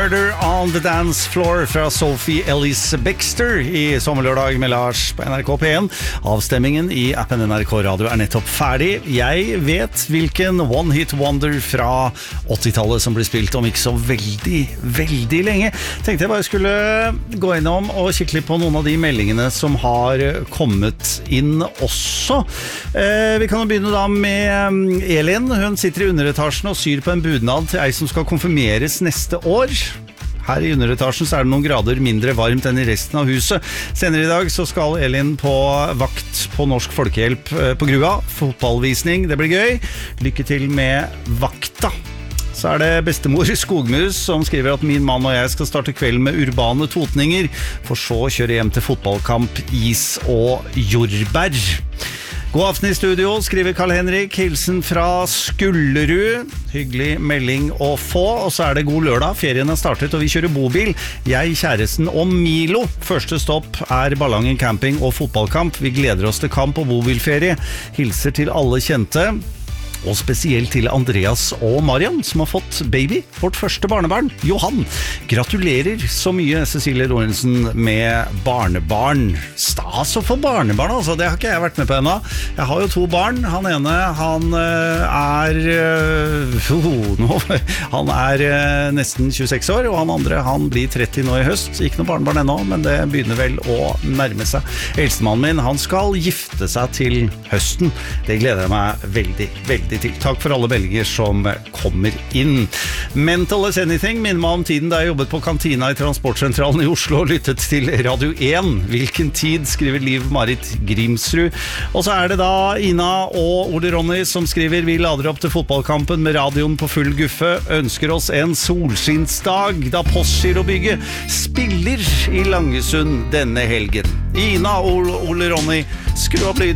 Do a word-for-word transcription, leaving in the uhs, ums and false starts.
Murder on the Dance Floor fra Sophie Ellis Bextor I Sommerlørdag med Lars på N R K P en. Avstemmingen I appen N R K Radio er nettopp ferdig. Jeg vet hvilken One Hit Wonder fra åttitallet som blir spilt om ikke så veldig, veldig lenge. Tenkte jeg bare skulle gå innom og kikke litt på noen av de meldingene som har kommet inn også. Eh, vi kan jo begynne da med Elin. Hun sitter I underetasjen og syr på en budnad til ei som skal konfirmeres neste år. Her I underetasjen så er det noen grader mindre varmt enn I resten av huset. Senere I dag så skal Elin på vakt på Norsk Folkehjelp på Grua. Fotballvisning, det blir gøy. Lykke til med vakta. Så er det bestemor Skogmus som skriver at min mann og jeg skal starte kvelden med urbane totninger, for så å kjøre hjem til fotballkamp, is og jordbær. God aften I studio, skriver Karl Henrik. Hilsen fra Skullerud. Hyggelig melding å få. Og så er det god lørdag. Ferien har startet, og vi kjører bobil. Jeg, kjæresten og Milo. Første stopp er Ballangen camping og fotballkamp. Vi gleder oss til kamp og bobilferie. Hilser til alle kjente. Og spesielt til Andreas og Marian, som har fått baby, vårt første barnebarn, Johan. Gratulerer så mye, Cecilie Lorentzen, med barnebarn. Stas å få barnebarn, altså. Det har ikke jeg vært med på ennå. Jeg har jo to barn. Han ene, han er uh, nå, han er uh, nesten tjueseks år, og han andre, han blir tretti nå I høst. Ikke noe barnebarn ennå, men det begynner vel å nærme seg. Eldstemannen min, han skal gifte seg til høsten. Det gleder jeg meg veldig, veldig til. Takk for alle belger som kommer inn. Mental as anything minner meg om tiden da jeg jobbet på kantina I Transportsentralen I Oslo og lyttet til Radio en. Hvilken tid, skriver Liv Marit Grimsrud. Og så er det da Ina og Ole Ronny som skriver vi lader opp til fotballkampen med radioen på full guffe. Ønsker oss en solskinnsdag da Postgirobygget spiller I Langesund denne helgen. Ina og Ole Ronny, skru opp lyden.